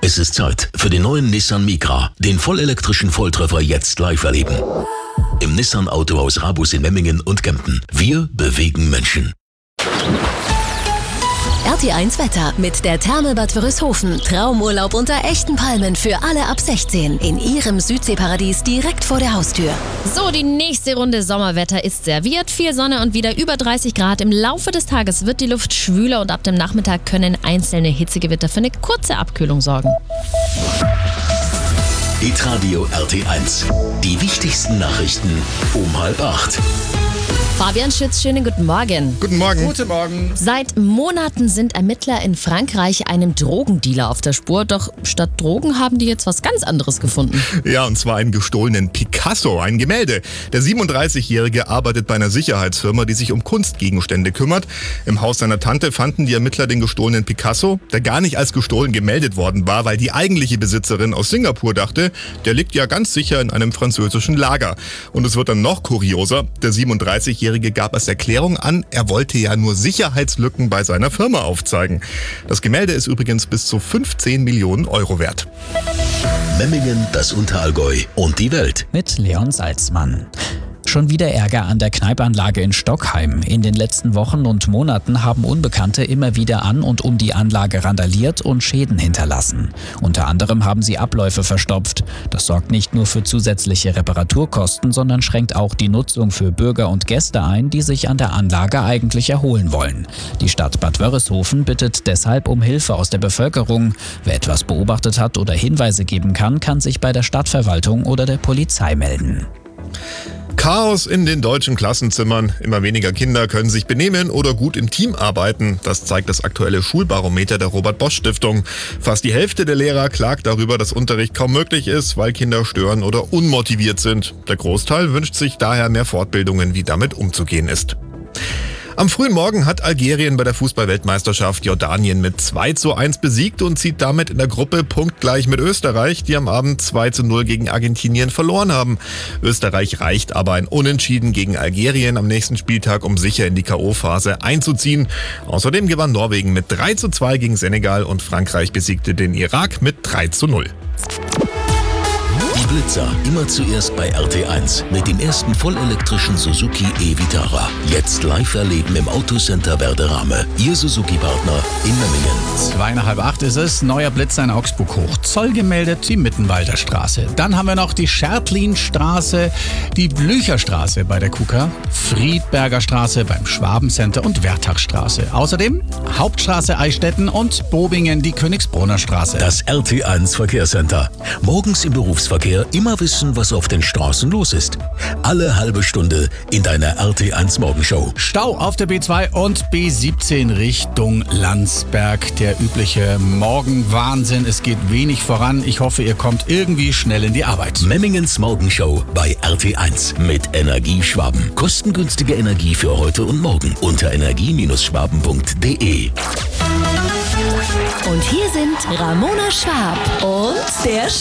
Es ist Zeit für den neuen Nissan Micra, den vollelektrischen Volltreffer jetzt live erleben. Im Nissan Autohaus Rabus in Memmingen und Kempten. Wir bewegen Menschen. RT1 Wetter mit der Therme Bad Wörishofen. Traumurlaub unter echten Palmen für alle ab 16 in ihrem Südseeparadies direkt vor der Haustür. So, die nächste Runde Sommerwetter ist serviert. Viel Sonne und wieder über 30 Grad. Im Laufe des Tages wird die Luft schwüler und ab dem Nachmittag können einzelne Hitzegewitter für eine kurze Abkühlung sorgen. Hitradio RT1. Die wichtigsten Nachrichten um 7:30. Fabian Schütz, schönen guten Morgen. Guten Morgen. Guten Morgen. Seit Monaten sind Ermittler in Frankreich einem Drogendealer auf der Spur. Doch statt Drogen haben die jetzt was ganz anderes gefunden. Ja, und zwar einen gestohlenen Picasso, ein Gemälde. Der 37-Jährige arbeitet bei einer Sicherheitsfirma, die sich um Kunstgegenstände kümmert. Im Haus seiner Tante fanden die Ermittler den gestohlenen Picasso, der gar nicht als gestohlen gemeldet worden war, weil die eigentliche Besitzerin aus Singapur dachte, der liegt ja ganz sicher in einem französischen Lager. Und es wird dann noch kurioser, der 37-Jährige gab als Erklärung an, er wollte ja nur Sicherheitslücken bei seiner Firma aufzeigen. Das Gemälde ist übrigens bis zu 15 Millionen Euro wert. Memmingen, das Unterallgäu und die Welt. Mit Leon Salzmann. Schon wieder Ärger an der Kneipanlage in Stockheim. In den letzten Wochen und Monaten haben Unbekannte immer wieder an und um die Anlage randaliert und Schäden hinterlassen. Unter anderem haben sie Abläufe verstopft. Das sorgt nicht nur für zusätzliche Reparaturkosten, sondern schränkt auch die Nutzung für Bürger und Gäste ein, die sich an der Anlage eigentlich erholen wollen. Die Stadt Bad Wörishofen bittet deshalb um Hilfe aus der Bevölkerung. Wer etwas beobachtet hat oder Hinweise geben kann, kann sich bei der Stadtverwaltung oder der Polizei melden. Chaos in den deutschen Klassenzimmern. Immer weniger Kinder können sich benehmen oder gut im Team arbeiten. Das zeigt das aktuelle Schulbarometer der Robert-Bosch-Stiftung. Fast die Hälfte der Lehrer klagt darüber, dass Unterricht kaum möglich ist, weil Kinder stören oder unmotiviert sind. Der Großteil wünscht sich daher mehr Fortbildungen, wie damit umzugehen ist. Am frühen Morgen hat Algerien bei der Fußball-Weltmeisterschaft Jordanien mit 2:1 besiegt und zieht damit in der Gruppe punktgleich mit Österreich, die am Abend 2:0 gegen Argentinien verloren haben. Österreich reicht aber ein Unentschieden gegen Algerien am nächsten Spieltag, um sicher in die K.O.-Phase einzuziehen. Außerdem gewann Norwegen mit 3:2 gegen Senegal und Frankreich besiegte den Irak mit 3:0. Die Blitzer immer zuerst bei RT1 mit dem ersten vollelektrischen Suzuki e-Vitara. Jetzt live erleben im Autocenter Werderame. Ihr Suzuki-Partner in Memmingen. 7:30 ist es. Neuer Blitzer in Augsburg hoch. Zoll gemeldet, die Mittenwalder Straße. Dann haben wir noch die Schertlinstraße, die Blücherstraße bei der KUKA, Friedberger Straße beim Schwabencenter und Wertachstraße. Außerdem Hauptstraße Eichstätten und Bobingen, die Königsbrunner Straße. Das RT1 Verkehrscenter. Morgens im Berufsverkehr immer wissen, was auf den Straßen los ist. Alle halbe Stunde in deiner RT1 Morgenshow. Stau auf der B2 und B17 Richtung Landsberg. Der übliche Morgenwahnsinn. Es geht wenig voran. Ich hoffe, ihr kommt irgendwie schnell in die Arbeit. Memmingens Morgenshow bei RT1 mit Energie Schwaben. Kostengünstige Energie für heute und morgen unter energie-schwaben.de. Und hier sind Ramona Schwab und der